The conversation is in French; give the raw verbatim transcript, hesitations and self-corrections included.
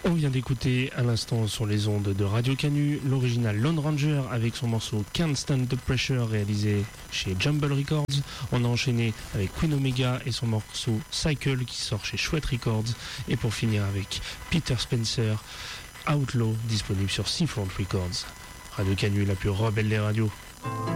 On vient d'écouter à l'instant sur les ondes de Radio Canu l'original Lone Ranger avec son morceau Can't Stand the Pressure réalisé chez Jumble Records. On a enchaîné avec Queen Omega et son morceau Cycle qui sort chez Chouette Records. Et pour finir avec Peter Spencer, Outlaw, disponible sur Seafront Records. Radio Canu, la plus rebelle des radios.